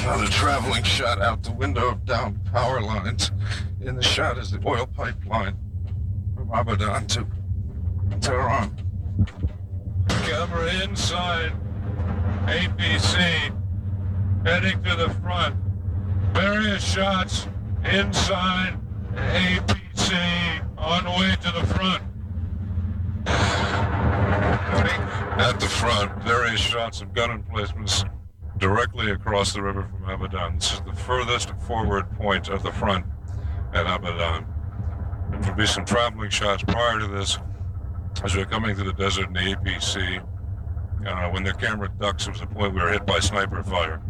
Another traveling shot out the window of down power lines. In the shot is the oil pipeline from Abadan to Tehran. Camera inside. APC. Heading to the front. Various shots inside APC on the way to the front. At the front, various shots of gun emplacements directly across the river from Abadan. This is the furthest forward point of the front at Abadan. There will be some traveling shots prior to this as we're coming through the desert in the APC. When the camera ducks, it was the point we were hit by sniper fire.